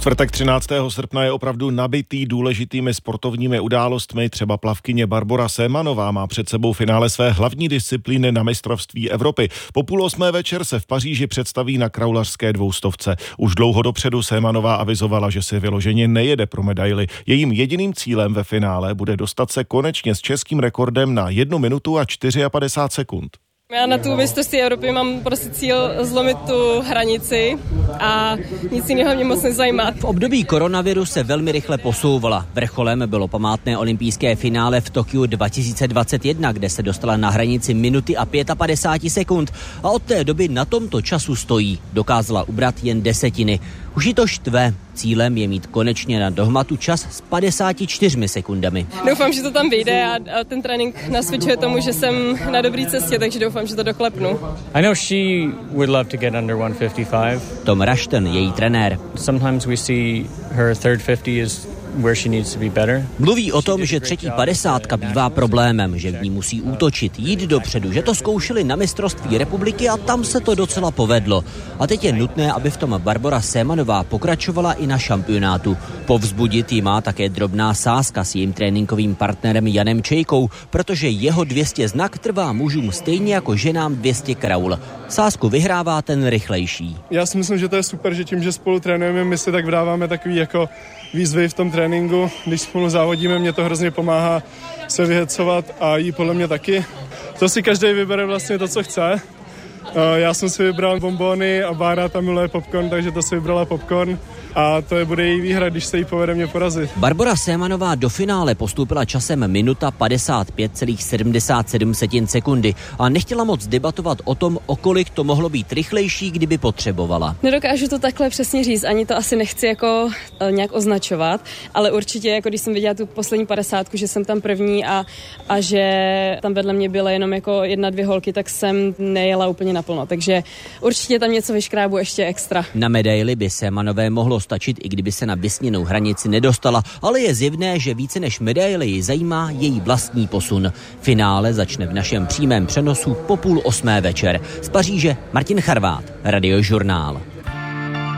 Čtvrtek 13. srpna je opravdu nabitý důležitými sportovními událostmi. Třeba plavkyně Barbora Sémanová má před sebou finále své hlavní disciplíny na mistrovství Evropy. Po 7:30 večer se v Paříži představí na kraulařské 200. Už dlouho dopředu Sémanová avizovala, že si vyloženě nejede pro medaili. Jejím jediným cílem ve finále bude dostat se konečně s českým rekordem na 1 minutu a 54 sekund. Já na tu mistrovství Evropy mám prostě cíl zlomit tu hranici a nic jiného mě moc nezajímá. V období koronaviru se velmi rychle posouvala. Vrcholem bylo památné olympijské finále v Tokiu 2021, kde se dostala na hranici minuty a 55 sekund a od té doby na tomto času stojí. Dokázala ubrat jen desetiny. Už jí to štve. Cílem je mít konečně na dohmatu čas s 54 sekundami. Doufám, že to tam vyjde a ten trénink nasvědčuje tomu, že jsem na dobré cestě, takže doufám, že to doklepnu. I know she would love to get under 155. Tom Rushton, její trenér. Sometimes we see her third 50 is where she needs to be better. Mluví o tom, že třetí 50 bývá problémem, že v ní musí útočit, jít dopředu, že to zkoušeli na mistrovství republiky a tam se to docela povedlo. A teď je nutné, aby v tom Barbora Sémanová pokračovala i na šampionátu. Povzbudit jí má také drobná sázka s jejím tréninkovým partnerem Janem Čejkou, protože jeho 200 znak trvá mužům stejně jako ženám 200 kraul. Sázku vyhrává ten rychlejší. Já si myslím, že to je super, že tím, že spolu trénujeme, my si tak dáváme takový jako výzvy v tom tréninku. Když spolu závodíme, mě to hrozně pomáhá se vyhecovat a jí podle mě taky. To si každý vybere vlastně to, co chce. Já jsem si vybral bonbony a Bára tam miluje popcorn, takže to si vybrala popcorn a to je bude její výhra, když se jí povede mě porazit. Barbora Sémanová do finále postoupila časem minuta 55,77 sekundy a nechtěla moc debatovat o tom, o kolik to mohlo být rychlejší, kdyby potřebovala. Nedokážu to takhle přesně říct, ani to asi nechci jako nějak označovat, ale určitě, jako když jsem viděla tu poslední 50, že jsem tam první a že tam vedle mě byla jenom jako 1-2 holky, tak jsem nejela úplně naplno, takže určitě tam něco vyškrábu ještě extra. Na medaili by Sémanové mohlo stačit, i kdyby se na vysněnou hranici nedostala, ale je zjevné, že více než medaili ji zajímá její vlastní posun. Finále začne v našem přímém přenosu po 7:30 večer. Z Paříže Martin Charvát, Radiožurnál.